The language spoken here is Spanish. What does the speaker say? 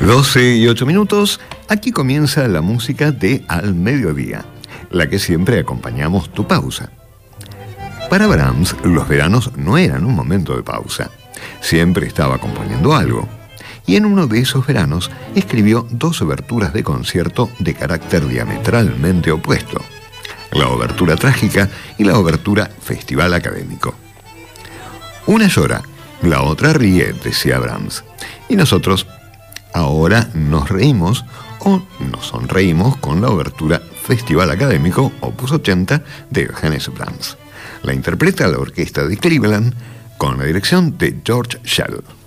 12:08. Aquí comienza la música de Al Mediodía, la que siempre acompañamos tu pausa. Para Brahms, los veranos no eran un momento de pausa. Siempre estaba componiendo algo. Y en uno de esos veranos escribió 2 oberturas de concierto de carácter diametralmente opuesto: la obertura trágica y la obertura Festival Académico. Una llora, la otra ríe, decía Brahms. Y nosotros ahora nos reímos o nos sonreímos con la obertura Festival Académico, opus 80, de Johannes Brahms. La interpreta la orquesta de Cleveland con la dirección de George Szell.